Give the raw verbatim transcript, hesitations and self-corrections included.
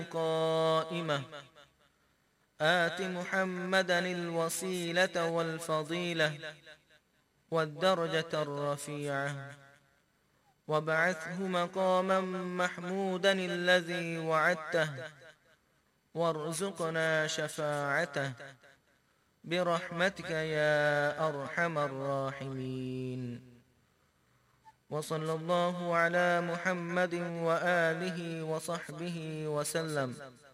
قائمة آت محمدا الوسيلة والفضيلة والدرجة الرفيعة وابعثه مقاما محمودا الذي وعدته وارزقنا شفاعته برحمتك يا أرحم الراحمين. وصلى الله على محمد وآله وصحبه وسلم.